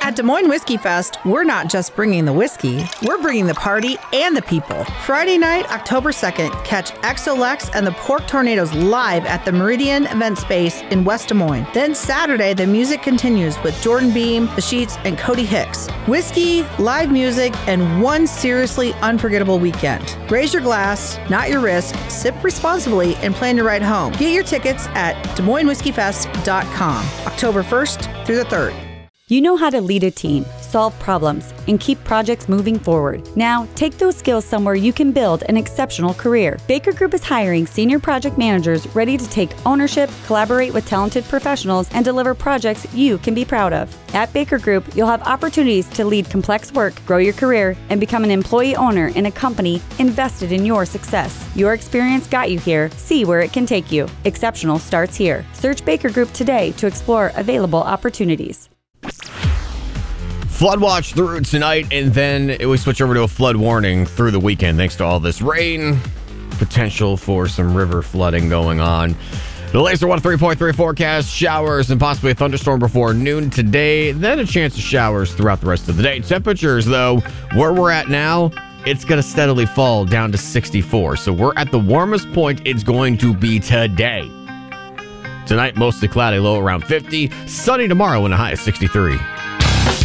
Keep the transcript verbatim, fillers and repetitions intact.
At Des Moines Whiskey Fest, we're not just bringing the whiskey, we're bringing the party and the people. Friday night, October second, catch X O Lex and the Pork Tornadoes live at the Meridian Event Space in West Des Moines. Then Saturday, the music continues with Jordan Beam, The Sheets, and Cody Hicks. Whiskey, live music, and one seriously unforgettable weekend. Raise your glass, not your risk, sip responsibly, and plan your ride home. Get your tickets at Des Moines Whiskey Fest dot com, October first through the third. You know how to lead a team, solve problems, and keep projects moving forward. Now, take those skills somewhere you can build an exceptional career. Baker Group is hiring senior project managers ready to take ownership, collaborate with talented professionals, and deliver projects you can be proud of. At Baker Group, you'll have opportunities to lead complex work, grow your career, and become an employee owner in a company invested in your success. Your experience got you here. See where it can take you. Exceptional starts here. Search Baker Group today to explore available opportunities. Flood watch through tonight, and then we switch over to a flood warning through the weekend thanks to all this rain. Potential for some river flooding going on. The Laser one three point three forecast, showers and possibly a thunderstorm before noon today, then a chance of showers throughout the rest of the day. Temperatures, though, where we're at now, it's going to steadily fall down to sixty-four. So we're at the warmest point it's going to be today. Tonight, mostly cloudy, low around fifty. Sunny tomorrow and a high of sixty-three.